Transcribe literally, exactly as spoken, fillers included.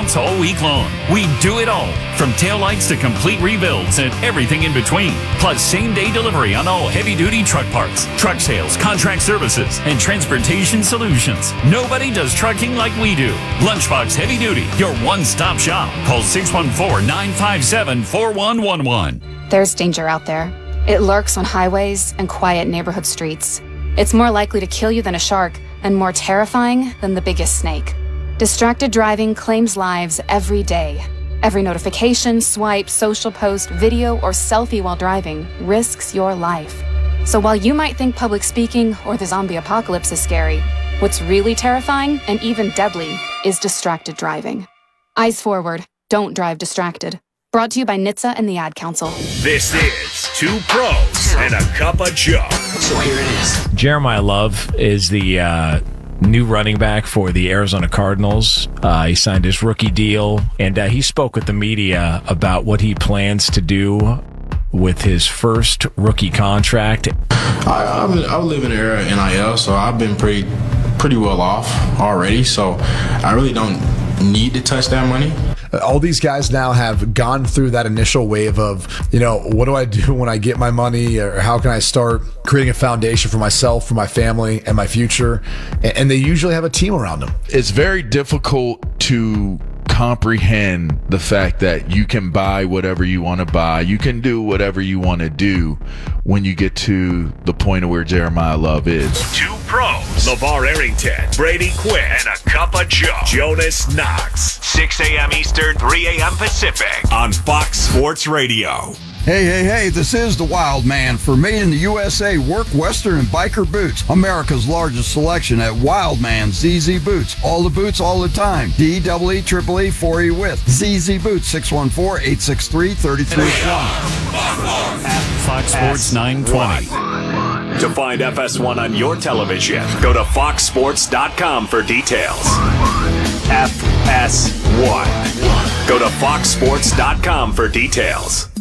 shops all week long. We do it all, from taillights to complete rebuilds and everything in between. Plus same-day delivery on all heavy-duty truck parts, truck sales, contract services, and transportation solutions. Nobody does trucking like we do. Lunchbox Heavy Duty, your one-stop shop. Call six one four, nine five seven, four one one one. There's danger out there. It lurks on highways and quiet neighborhood streets. It's more likely to kill you than a shark, and more terrifying than the biggest snake. Distracted driving claims lives every day. Every notification, swipe, social post, video, or selfie while driving risks your life. So while you might think public speaking or the zombie apocalypse is scary, what's really terrifying and even deadly is distracted driving. Eyes forward. Don't drive distracted. Brought to you by N H T S A and the Ad Council. This is Two Pros and a Cup of Joe. So here it is. Jeremiah Love is the uh, new running back for the Arizona Cardinals. Uh, he signed his rookie deal, and uh, he spoke with the media about what he plans to do with his first rookie contract. I, I've, I live in the era of N I L, so I've been pretty pretty well off already, so I really don't need to touch that money. All these guys now have gone through that initial wave of, you know, what do I do when I get my money, or how can I start creating a foundation for myself, for my family, and my future? And they usually have a team around them. It's very difficult to comprehend the fact that you can buy whatever you want to buy. You can do whatever you want to do when you get to the point of where Jeremiah Love is. Two Pros. LeVar Arrington, Brady Quinn, and a Cup of Joe. Jonas Knox. six a.m. Eastern, three a.m. Pacific on Fox Sports Radio. Hey, hey, hey, this is the Wild Man for Made in the U S A Work Western and Biker Boots. America's largest selection at Wild Man Z Z Boots. All the boots, all the time. D E E triple E four E with Z Z Boots, six one four, eight six three, three three one. Fox Sports nine twenty. To find F S one on your television, go to fox sports dot com for details. F S one. Go to fox sports dot com for details.